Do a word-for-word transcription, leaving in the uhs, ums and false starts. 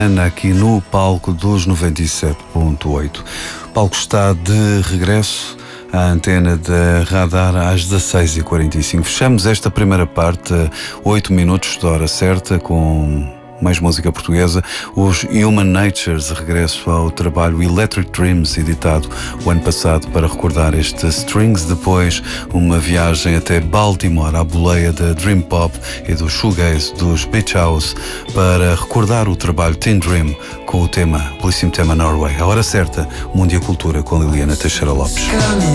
Aqui no palco dos noventa e sete ponto oito. O palco está de regresso à antena da Radar às dezasseis e quarenta e cinco. Fechamos esta primeira parte, oito minutos da hora certa, com mais música portuguesa. Os Human Natures, regresso ao trabalho Electric Dreams, editado o ano passado para recordar este Strings. Depois, uma viagem até Baltimore, à boleia da Dream Pop e do shoegaze dos Beach House, para recordar o trabalho Teen Dream com o tema, belíssimo tema Norway. A hora certa, Mundo e a Cultura, com Liliana Teixeira Lopes.